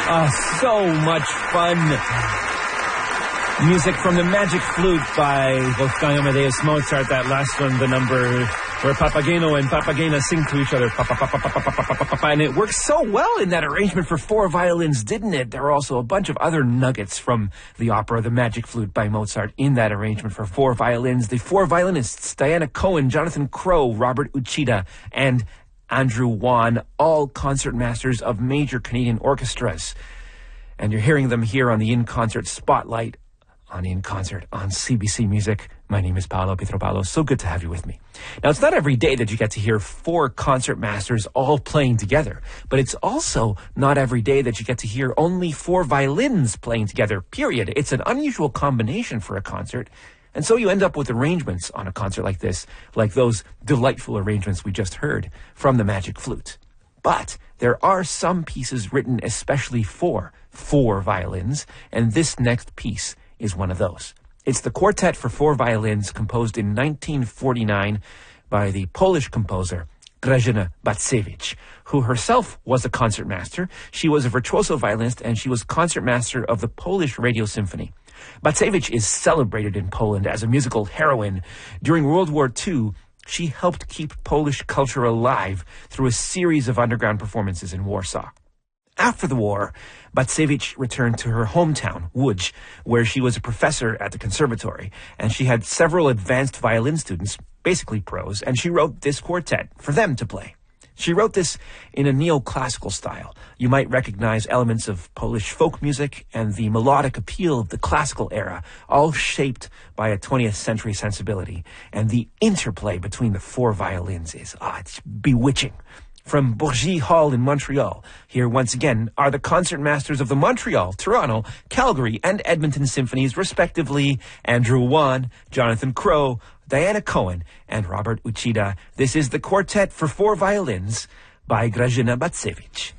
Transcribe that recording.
So much fun. Music from the Magic Flute by Wolfgang Amadeus Mozart. That last one, the number where Papageno and Papagena sing to each other. And it works so well in that arrangement for four violins, didn't it? There are also a bunch of other nuggets from the opera The Magic Flute by Mozart in that arrangement for four violins. The four violinists, Diana Cohen, Jonathan Crowe, Robert Uchida, and Andrew Wan, all concertmasters of major Canadian orchestras. And you're hearing them here on the In Concert Spotlight on In Concert on CBC Music. My name is Paolo Pietropalo. So good to have you with me. Now, it's not every day that you get to hear four concertmasters all playing together, but it's also not every day that you get to hear only four violins playing together, period. It's an unusual combination for a concert. And so you end up with arrangements on a concert like this, like those delightful arrangements we just heard from the Magic Flute. But there are some pieces written especially for four violins, and this next piece is one of those. It's the Quartet for Four Violins, composed in 1949 by the Polish composer Grażyna Bacewicz, who herself was a concertmaster. She was a virtuoso violinist, and she was concertmaster of the Polish Radio Symphony. Bacewicz is celebrated in Poland as a musical heroine. During World War II, she helped keep Polish culture alive through a series of underground performances in Warsaw. After the war, Bacewicz returned to her hometown, Łódź, where she was a professor at the conservatory, and she had several advanced violin students, basically pros, and she wrote this quartet for them to play. She wrote this in a neoclassical style. You might recognize elements of Polish folk music and the melodic appeal of the classical era, all shaped by a 20th century sensibility. And the interplay between the four violins is, it's bewitching. From Bourget Hall in Montreal, here once again are the concertmasters of the Montreal, Toronto, Calgary, and Edmonton symphonies, respectively, Andrew Wan, Jonathan Crowe, Diana Cohen, and Robert Uchida. This is the Quartet for Four Violins by Grażyna Bacewicz.